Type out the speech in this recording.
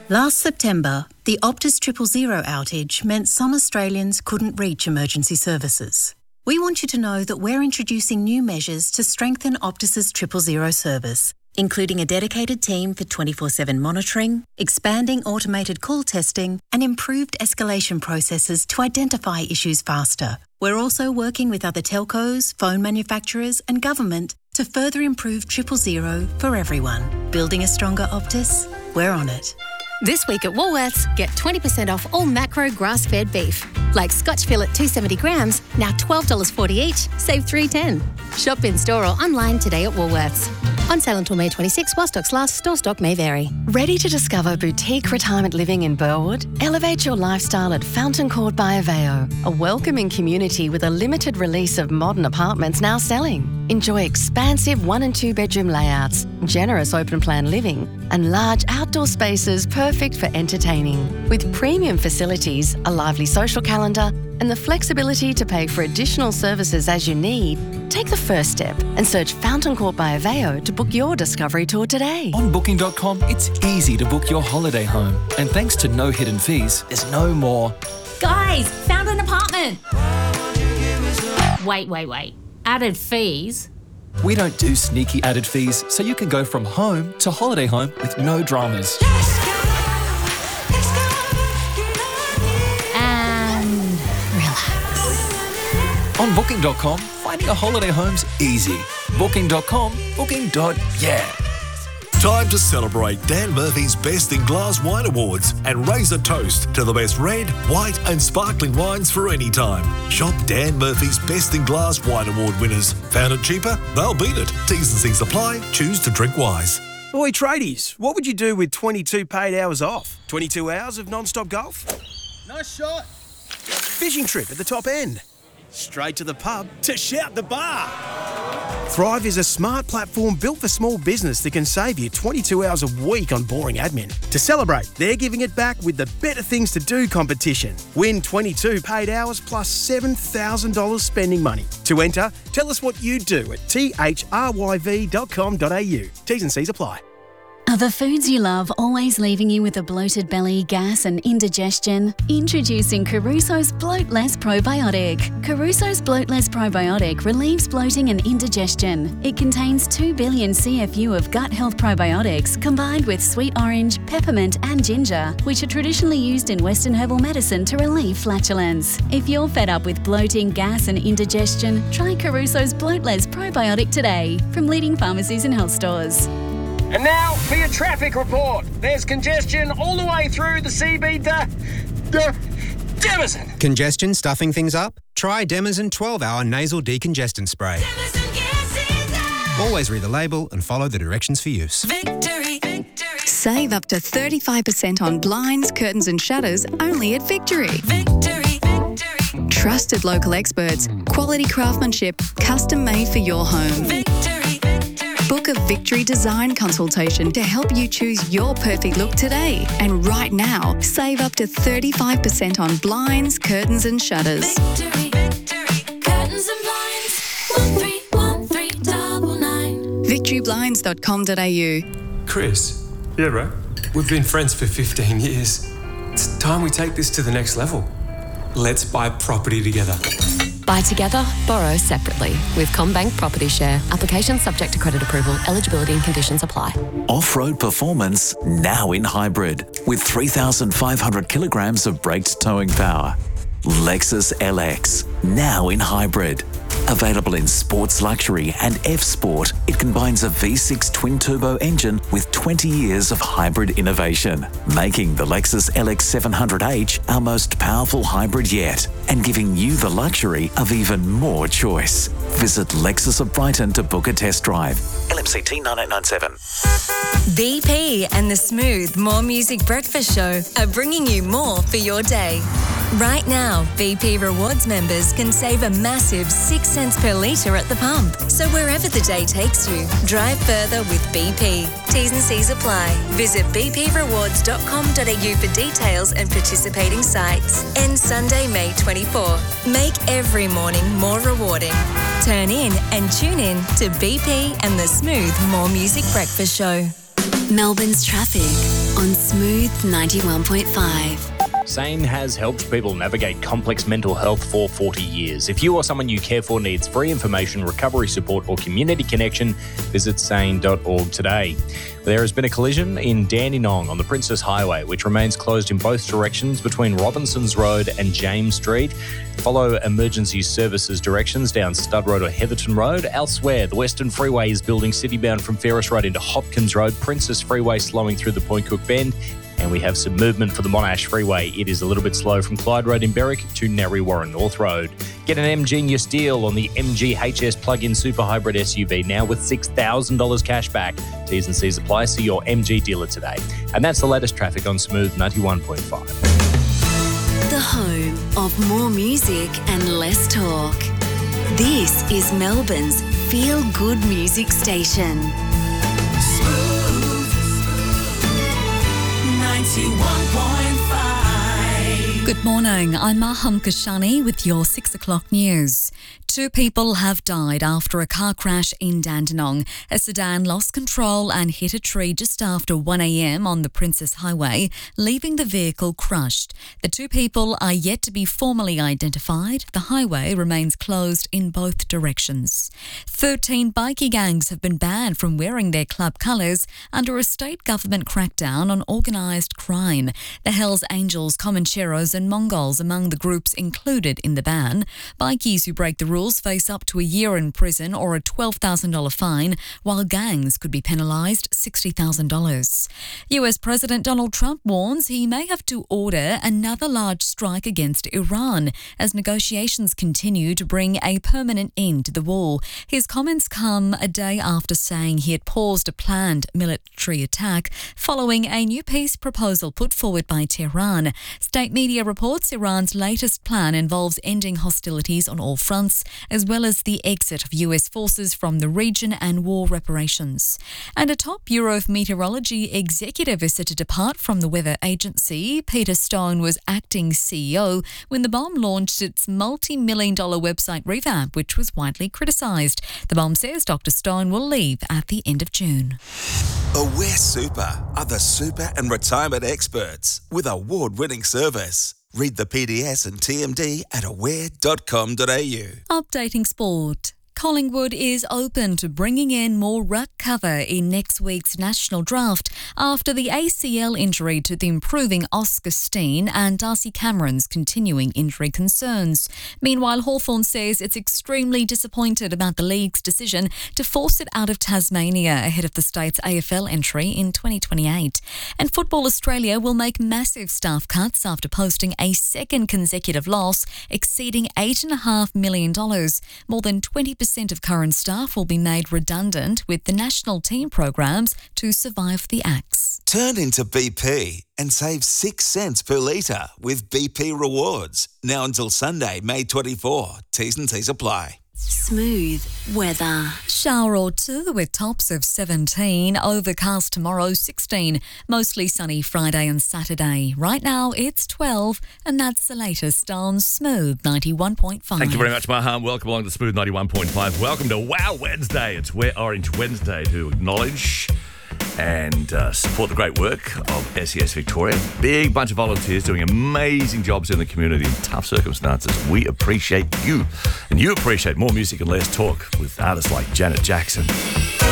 Last September, the Optus 000 outage meant some Australians couldn't reach emergency services. We want you to know that we're introducing new measures to strengthen Optus's 000 service, including a dedicated team for 24/7 monitoring, expanding automated call testing, and improved escalation processes to identify issues faster. We're also working with other telcos, phone manufacturers, and government to further improve 000 for everyone. Building a stronger Optus? We're on it. This week at Woolworths, get 20% off all macro grass-fed beef. Like Scotch fillet 270 grams, now $12.40 each, save $3.10. Shop in store or online today at Woolworths. On sale until May 26, while stocks last, store stock may vary. Ready to discover boutique retirement living in Burwood? Elevate your lifestyle at Fountain Court by Aveo, a welcoming community with a limited release of modern apartments now selling. Enjoy expansive 1 and 2 bedroom layouts, generous open plan living, and large outdoor spaces perfect for entertaining. With premium facilities, a lively social calendar, and the flexibility to pay for additional services as you need, take the first step and search Fountain Court by Aveo to book your discovery tour today. On Booking.com, it's easy to book your holiday home. And thanks to no hidden fees, there's no more. Guys, found an apartment. Wait. Added fees? We don't do sneaky added fees, so you can go from home to holiday home with no dramas. And relax. On Booking.com, finding a holiday home's easy. Booking.com, booking.yeah. Time to celebrate Dan Murphy's Best in Glass Wine Awards and raise a toast to the best red, white and sparkling wines for any time. Shop Dan Murphy's Best in Glass Wine Award winners. Found it cheaper? They'll beat it. T's and C's apply. Choose to drink wise. Oi, tradies, what would you do with 22 paid hours off? 22 hours of non-stop golf? Nice shot. Fishing trip at the top end? Straight to the pub to shout the bar? Thrive is a smart platform built for small business that can save you 22 hours a week on boring admin. To celebrate, they're giving it back with the Better Things to Do competition. Win 22 paid hours plus $7,000 spending money. To enter, tell us what you do at thryv.com.au. T's and C's apply. Are the foods you love always leaving you with a bloated belly, gas and indigestion? Introducing Caruso's Bloat Less Probiotic. Caruso's Bloat Less Probiotic relieves bloating and indigestion. It contains 2 billion CFU of gut health probiotics combined with sweet orange, peppermint and ginger, which are traditionally used in Western herbal medicine to relieve flatulence. If you're fed up with bloating, gas and indigestion, try Caruso's Bloat Less Probiotic today from leading pharmacies and health stores. And now for your traffic report. There's congestion all the way through the CB Demazin. Congestion stuffing things up? Try Demazin 12-hour nasal decongestant spray. Always read the label and follow the directions for use. Victory. Save up to 35% on blinds, curtains and shutters only at Victory. Victory. Trusted local experts, quality craftsmanship, custom made for your home. Book a Victory design consultation to help you choose your perfect look today. And right now, save up to 35% on blinds, curtains and shutters. Victory. Curtains and blinds. 131399. VictoryBlinds.com.au. Chris. Yeah, bro? We've been friends for 15 years. It's time we take this to the next level. Let's buy property together. Buy together, borrow separately with CommBank Property Share. Application subject to credit approval. Eligibility and conditions apply. Off-road performance now in hybrid with 3,500 kilograms of braked towing power. Lexus LX now in hybrid. Available in Sports Luxury and F-Sport, it combines a V6 twin-turbo engine with 20 years of hybrid innovation, making the Lexus LX 700H our most powerful hybrid yet and giving you the luxury of even more choice. Visit Lexus of Brighton to book a test drive. LMCT 9897. BP and the Smooth More Music Breakfast Show are bringing you more for your day. Right now, BP Rewards members can save a massive 6 cents per litre at the pump. So wherever the day takes you, drive further with BP. T's and C's apply. Visit bprewards.com.au for details and participating sites. End Sunday, May 24. Make every morning more rewarding. Turn in and tune in to BP and the Smooth More Music Breakfast Show. Melbourne's traffic on Smooth 91.5. SANE has helped people navigate complex mental health for 40 years. If you or someone you care for needs free information, recovery support or community connection, visit sane.org today. There has been a collision in Dandenong on the Princess Highway, which remains closed in both directions between Robinsons Road and James Street. Follow emergency services directions down Stud Road or Heatherton Road. Elsewhere, the Western Freeway is building citybound from Ferris Road into Hopkins Road, Princess Freeway slowing through the Point Cook Bend, and we have some movement for the Monash Freeway. It is a little bit slow from Clyde Road in Berwick to Narre Warren North Road. Get an MGenius deal on the MG HS plug-in super hybrid SUV now with $6,000 cash back. T's and C's apply. See your MG dealer today. And that's the latest traffic on Smooth 91.5. The home of more music and less talk. This is Melbourne's feel-good music station. Smooth 91.5. Good morning, I'm Maham Kashani with your 6 o'clock news. 2 people have died after a car crash in Dandenong. A sedan lost control and hit a tree just after 1 a.m. on the Princess Highway, leaving the vehicle crushed. The 2 people are yet to be formally identified. The highway remains closed in both directions. 13 bikie gangs have been banned from wearing their club colours under a state government crackdown on organised crime. The Hells Angels, Comancheros and Mongols among the groups included in the ban. Bikies who break the rules face up to a year in prison or a $12,000 fine, while gangs could be penalised $60,000. US President Donald Trump warns he may have to order another large strike against Iran as negotiations continue to bring a permanent end to the war. His comments come a day after saying he had paused a planned military attack following a new peace proposal put forward by Tehran. State media reports Iran's latest plan involves ending hostilities on all fronts, as well as the exit of US forces from the region and war reparations. And a top Bureau of Meteorology executive is set to depart from the weather agency. Peter Stone was acting CEO when the BOM launched its multi-million-dollar website revamp, which was widely criticised. The BOM says Dr. Stone will leave at the end of June. Aware Super are the super and retirement experts with award-winning service. Read the PDS and TMD at aware.com.au. Updating sport. Collingwood is open to bringing in more ruck cover in next week's national draft after the ACL injury to the improving Oscar Steen and Darcy Cameron's continuing injury concerns. Meanwhile, Hawthorn says it's extremely disappointed about the league's decision to force it out of Tasmania ahead of the state's AFL entry in 2028. And Football Australia will make massive staff cuts after posting a second consecutive loss exceeding $8.5 million. More than 20% of current staff will be made redundant with the national team programs to survive the axe. Turn into BP and save 6 cents per litre with BP Rewards. Now until Sunday, May 24. T's and C's apply. Smooth weather. Shower or two with tops of 17. Overcast tomorrow, 16. Mostly sunny Friday and Saturday. Right now, it's 12. And that's the latest on Smooth 91.5. Thank you very much, Maham. Welcome along to Smooth 91.5. Welcome to Wow Wednesday. It's Wear Orange Wednesday to acknowledge and support the great work of SES Victoria. Big bunch of volunteers doing amazing jobs in the community in tough circumstances. We appreciate you. And you appreciate more music and less talk with artists like Janet Jackson.